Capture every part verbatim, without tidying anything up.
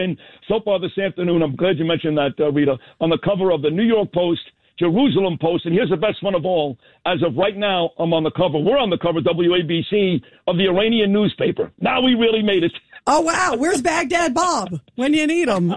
And so far this afternoon, I'm glad you mentioned that, uh, Rita, on the cover of the New York Post, Jerusalem Post, and here's the best one of all. As of right now, I'm on the cover. We're on the cover, W A B C, of the Iranian newspaper. Now we really made it. Oh, wow. Where's Baghdad Bob when you need him?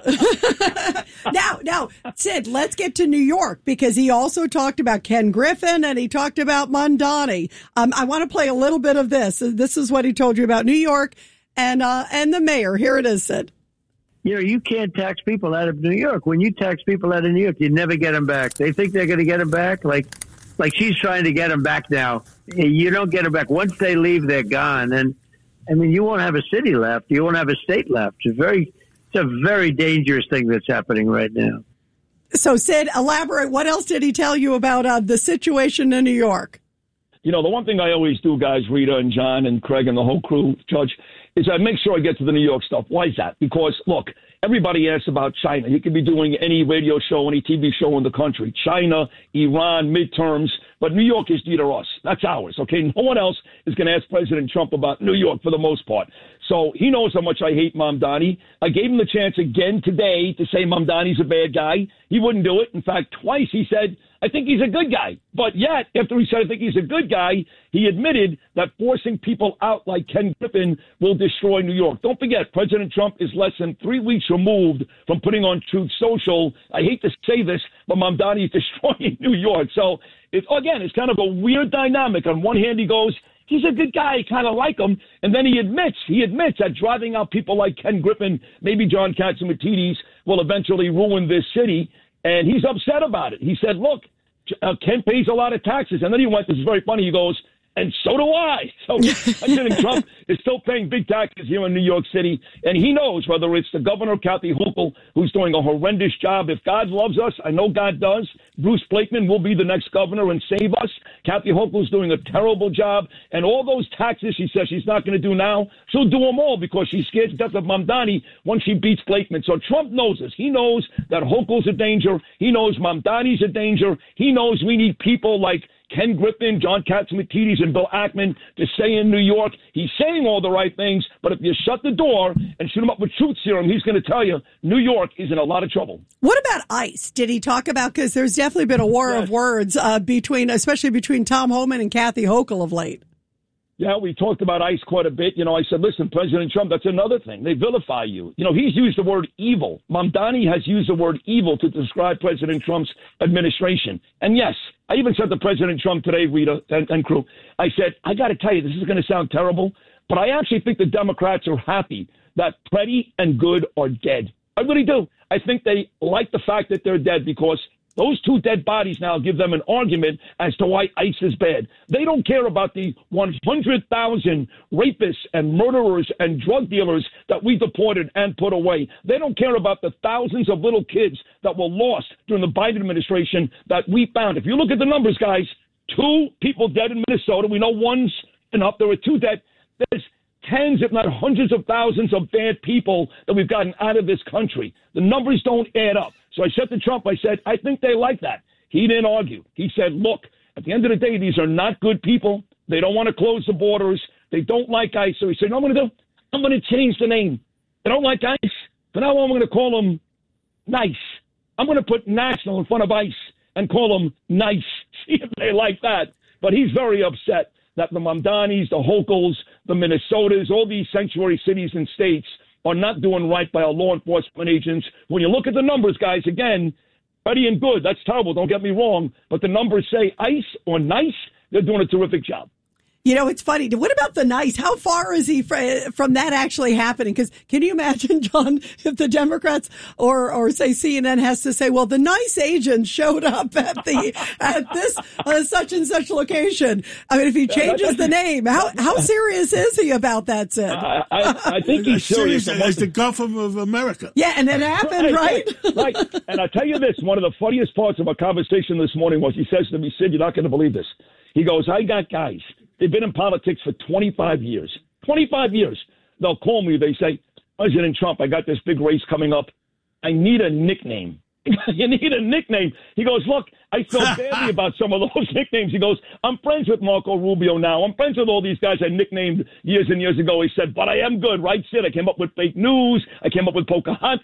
now, now, Sid, let's get to New York, because he also talked about Ken Griffin and he talked about Mamdani. Um, I want to play a little bit of this. This is what he told you about New York and uh, and the mayor. Here it is, Sid. You know, you can't tax people out of New York. When you tax people out of New York, you never get them back. They think they're going to get them back. Like, like she's trying to get them back now. You don't get them back. Once they leave, they're gone. And I mean, you won't have a city left. You won't have a state left. It's very, it's a very dangerous thing that's happening right now. So, Sid, elaborate. What else did he tell you about uh, the situation in New York? You know, the one thing I always do, guys, Rita and John and Craig and the whole crew, Judge, is I make sure I get to the New York stuff. Why is that? Because, look, everybody asks about China. You could be doing any radio show, any T V show in the country. China, Iran, midterms. But New York is near us. That's ours, okay? No one else is going to ask President Trump about New York for the most part. So he knows how much I hate Mamdani. I gave him the chance again today to say Mamdani's a bad guy. He wouldn't do it. In fact, twice he said, I think he's a good guy. But yet, after he said, I think he's a good guy, he admitted that forcing people out like Ken Griffin will destroy New York. Don't forget, President Trump is less than three weeks removed from putting on Truth Social. I hate to say this, but Mamdani is destroying New York. So, it, again, it's kind of a weird dynamic. On one hand, he goes, he's a good guy, kind of like him. And then he admits, he admits that driving out people like Ken Griffin, maybe John Catsimatidis, will eventually ruin this city. And he's upset about it. He said, look, uh, Ken pays a lot of taxes. And then he went, this is very funny, he goes, and so do I. So President Trump is still paying big taxes here in New York City. And he knows whether it's the governor, Kathy Hochul, who's doing a horrendous job. If God loves us, I know God does, Bruce Blakeman will be the next governor and save us. Kathy Hochul's doing a terrible job. And all those taxes she says she's not going to do now, she'll do them all because she's scared to death of Mamdani once she beats Blakeman. So Trump knows this. He knows that Hochul's a danger. He knows Mamdani's a danger. He knows we need people like Ken Griffin, John Catsimatidis, and Bill Ackman to stay in New York. He's saying all the right things, but if you shut the door and shoot him up with truth serum, he's going to tell you New York is in a lot of trouble. What about ICE? Did he talk about, because there's definitely been a war yes. of words uh, between, especially between Tom Homan and Kathy Hochul of late. Yeah, we talked about ICE quite a bit. You know, I said, listen, President Trump, that's another thing. They vilify you. You know, he's used the word evil. Mamdani has used the word evil to describe President Trump's administration. And yes, I even said to President Trump today, Rita and, and crew, I said, I got to tell you, this is going to sound terrible, but I actually think the Democrats are happy that Pretty and Good are dead. I really do. I think they like the fact that they're dead because those two dead bodies now give them an argument as to why ICE is bad. They don't care about the one hundred thousand rapists and murderers and drug dealers that we deported and put away. They don't care about the thousands of little kids that were lost during the Biden administration that we found. If you look at the numbers, guys, two people dead in Minnesota. We know one's enough. There were two dead. There's tens, if not hundreds of thousands of bad people that we've gotten out of this country. The numbers don't add up. So I said to Trump, I said, I think they like that. He didn't argue. He said, look, at the end of the day, these are not good people. They don't want to close the borders. They don't like ICE. So he said, you know what I'm going to do? I'm going to change the name. They don't like ICE. From now on, I'm going to call them NICE. I'm going to put national in front of ICE and call them NICE. See if they like that. But he's very upset that the Mamdanis, the Hochuls, the Minnesotas, all these sanctuary cities and states are not doing right by our law enforcement agents. When you look at the numbers, guys, again, Pretty and Good, that's terrible, don't get me wrong, but the numbers say ICE or NICE, they're doing a terrific job. You know, it's funny. What about the NICE? How far is he from that actually happening? Because can you imagine, John, if the Democrats or, or say C N N has to say, well, the NICE agent showed up at the at this uh, such and such location. I mean, if he changes the name, how how serious is he about that, Sid? I, I, I think he's serious. As the Gulf of America. Yeah, and it happened, right? Right. right. And I tell you this, one of the funniest parts of our conversation this morning was he says to me, Sid, you're not going to believe this. He goes, I got guys. They've been in politics for twenty-five years. twenty-five years. They'll call me. They say, President Trump, I got this big race coming up. I need a nickname. You need a nickname. He goes, look, I felt badly about some of those nicknames. He goes, I'm friends with Marco Rubio now. I'm friends with all these guys I nicknamed years and years ago. He said, but I am good, right, Sid? I came up with fake news. I came up with Pocahontas.